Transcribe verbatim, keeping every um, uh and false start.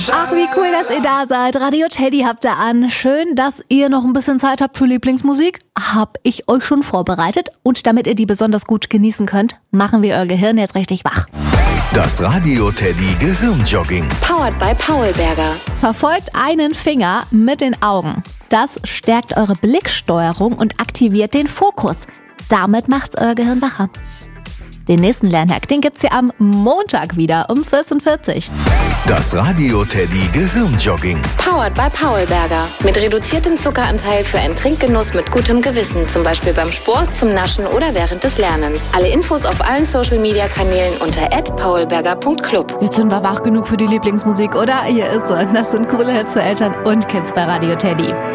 Ach, wie cool, dass ihr da seid. Radio Teddy habt ihr an. Schön, dass ihr noch ein bisschen Zeit habt für Lieblingsmusik. Hab ich euch schon vorbereitet. Und damit ihr die besonders gut genießen könnt, machen wir euer Gehirn jetzt richtig wach. Das Radio Teddy Gehirnjogging. Powered by Paulberger. Verfolgt einen Finger mit den Augen. Das stärkt eure Blicksteuerung und aktiviert den Fokus. Damit macht's euer Gehirn wacher. Den nächsten Lernhack, den gibt's hier am Montag wieder um vierzehn Uhr vierzig. Das Radio Teddy Gehirnjogging. Powered by Paulberger. Mit reduziertem Zuckeranteil für einen Trinkgenuss mit gutem Gewissen. Zum Beispiel beim Sport, zum Naschen oder während des Lernens. Alle Infos auf allen Social-Media-Kanälen unter at paulberger punkt club. Jetzt sind wir wach genug für die Lieblingsmusik, oder? Hier ist so. Das sind coole Hits für Eltern und Kids bei Radio Teddy.